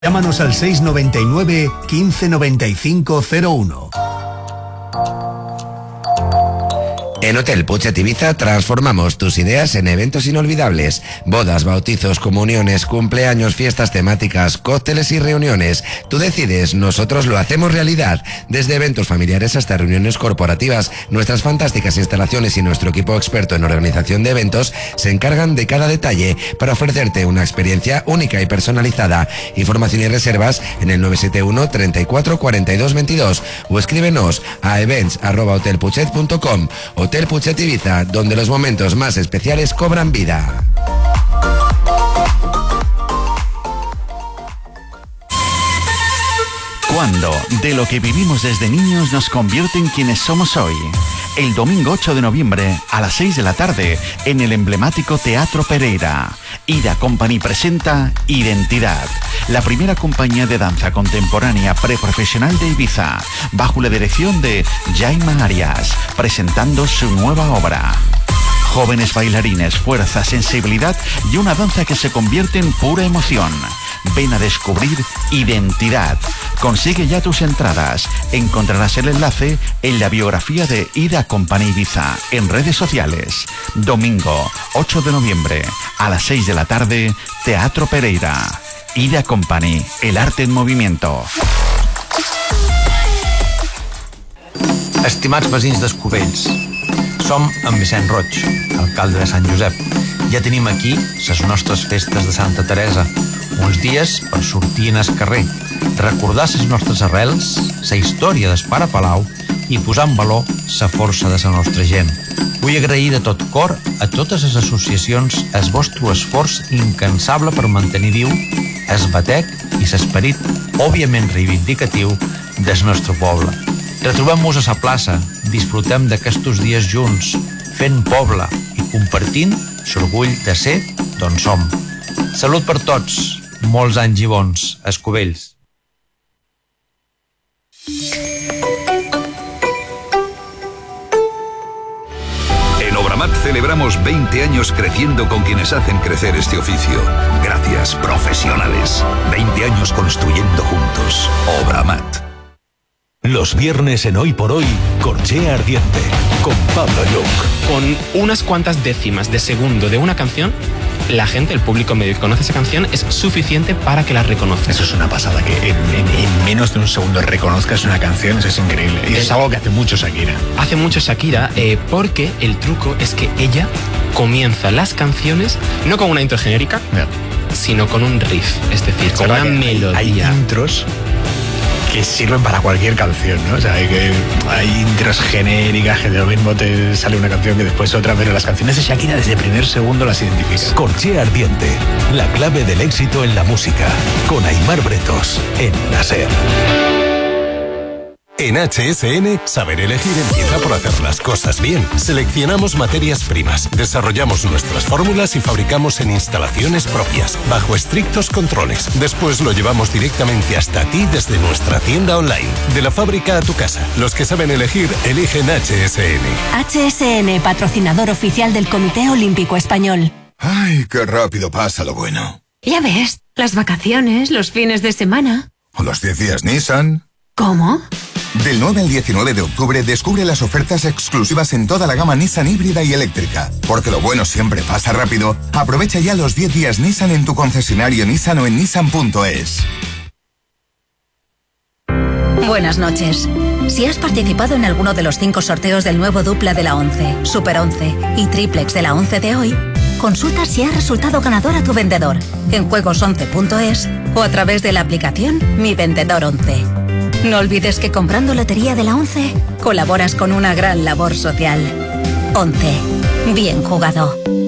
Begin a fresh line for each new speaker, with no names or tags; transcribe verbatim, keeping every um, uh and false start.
Llámanos al seis noventa y nueve, quince noventa y cinco cero uno.
En Hotel Puchet Ibiza transformamos tus ideas en eventos inolvidables. Bodas, bautizos, comuniones, cumpleaños, fiestas temáticas, cócteles y reuniones. Tú decides, nosotros lo hacemos realidad. Desde eventos familiares hasta reuniones corporativas, nuestras fantásticas instalaciones y nuestro equipo experto en organización de eventos se encargan de cada detalle para ofrecerte una experiencia única y personalizada. Información y reservas en el nueve siete uno, treinta y cuatro, cuarenta y dos, veintidós o escríbenos a events arroba hotel puchet punto com. Hotel Puchet Ibiza, donde los momentos más especiales cobran vida.
¿Cuándo de lo que vivimos desde niños nos convierte en quienes somos hoy? El domingo ocho de noviembre a las seis de la tarde en el emblemático Teatro Pereira. Ida Company presenta Identidad, la primera compañía de danza contemporánea preprofesional de Ibiza, bajo la dirección de Jaime Arias, presentando su nueva obra. Jóvenes bailarines, fuerza, sensibilidad y una danza que se convierte en pura emoción. Ven a descubrir Identidad. Consigue ya tus entradas. Encontrarás el enlace en la biografía de Ida Company Ibiza en redes sociales. Domingo ocho de noviembre a las seis de la tarde, Teatro Pereira. Ida Company, el arte en movimiento.
Estimats veïns d'Escovells, som en Vicent Roig, alcalde de Sant Josep. Ja tenim aquí les nostres festes de Santa Teresa, uns dies per sortir en el carrer, recordar les nostres arrels, la història del Pare Palau i posar en valor la força de la nostra gent. Vull agrair de tot cor a totes les associacions el vostre esforç incansable per mantenir viu el batec i l'esperit òbviament reivindicatiu del nostre poble. Retrobem-nos a la plaça, disfrutem d'aquests dies junts, fent poble i compartint l'orgull de ser d'on som. Salut per tots, molts anys i bons, Escovells.
En Obramat celebramos veinte años creciendo con quienes hacen crecer este oficio. Gracias, profesionales. veinte años construyendo juntos. Obramat.
Los viernes en Hoy por Hoy, Corchea Ardiente, con Pablo Young.
Con unas cuantas décimas de segundo de una canción, la gente, el público medio que conoce esa canción, es suficiente para que la reconozca.
Eso es una pasada, que en, en, en menos de un segundo reconozcas una canción, eso es increíble. Y es, es algo que hace mucho Shakira.
Hace mucho Shakira, eh, porque el truco es que ella comienza las canciones no con una intro genérica, no, sino con un riff, es decir, con una melodía.
Hay, hay intros que sirven para cualquier canción, ¿no? O sea, hay, que, hay intros genéricas, que de lo mismo te sale una canción que después otra, pero las canciones de Shakira desde el primer segundo las identificas.
Corchea Ardiente, la clave del éxito en la música, con Aimar Bretos, en La SER.
En H S N, saber elegir empieza por hacer las cosas bien. Seleccionamos materias primas, desarrollamos nuestras fórmulas y fabricamos en instalaciones propias, bajo estrictos controles. Después lo llevamos directamente hasta ti desde nuestra tienda online. De la fábrica a tu casa. Los que saben elegir, eligen H S N.
H S N, patrocinador oficial del Comité Olímpico Español.
Ay, qué rápido pasa lo bueno.
Ya ves, las vacaciones, los fines de semana.
O los diez días Nissan.
¿Cómo?
Del nueve al diecinueve de octubre descubre las ofertas exclusivas en toda la gama Nissan híbrida y eléctrica. Porque lo bueno siempre pasa rápido, aprovecha ya los diez días Nissan en tu concesionario Nissan o en nissan punto es.
Buenas noches. Si has participado en alguno de los cinco sorteos del nuevo dupla de la once, Super once y Triplex de la once de hoy, consulta si ha resultado ganador a tu vendedor en juegos once punto es o a través de la aplicación Mi Vendedor once. No olvides que comprando Lotería de la once, colaboras con una gran labor social. once. Bien jugado.